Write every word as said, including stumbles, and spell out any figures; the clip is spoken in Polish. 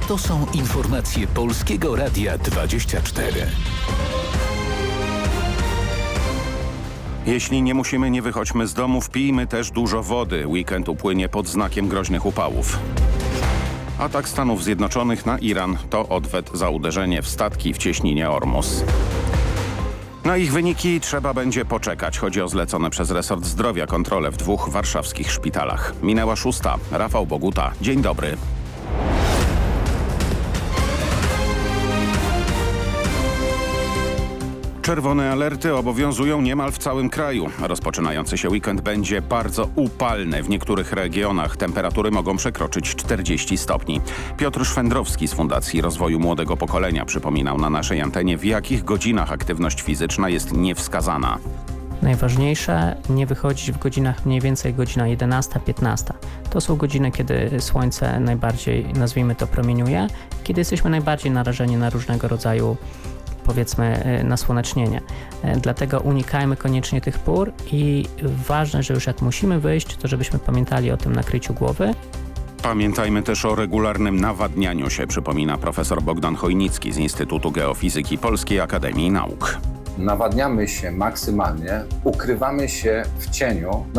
To są informacje Polskiego Radia dwadzieścia cztery. Jeśli nie musimy, nie wychodźmy z domów, pijmy też dużo wody. Weekend upłynie pod znakiem groźnych upałów. Atak Stanów Zjednoczonych na Iran to odwet za uderzenie w statki w cieśninie Ormus. Na ich wyniki trzeba będzie poczekać. Chodzi o zlecone przez resort zdrowia kontrole w dwóch warszawskich szpitalach. Minęła szósta. Rafał Boguta. Dzień dobry. Czerwone alerty obowiązują niemal w całym kraju. Rozpoczynający się weekend będzie bardzo upalny. W niektórych regionach temperatury mogą przekroczyć czterdzieści stopni. Piotr Szwendrowski z Fundacji Rozwoju Młodego Pokolenia przypominał na naszej antenie, w jakich godzinach aktywność fizyczna jest niewskazana. Najważniejsze, nie wychodzić w godzinach mniej więcej godzina jedenasta piętnaście. To są godziny, kiedy słońce najbardziej, nazwijmy to, promieniuje, kiedy jesteśmy najbardziej narażeni na różnego rodzaju, powiedzmy, nasłonecznienie. Dlatego unikajmy koniecznie tych pór i ważne, że już jak musimy wyjść, to żebyśmy pamiętali o tym nakryciu głowy. Pamiętajmy też o regularnym nawadnianiu się, przypomina profesor Bogdan Chojnicki z Instytutu Geofizyki Polskiej Akademii Nauk. Nawadniamy się maksymalnie, ukrywamy się w cieniu. No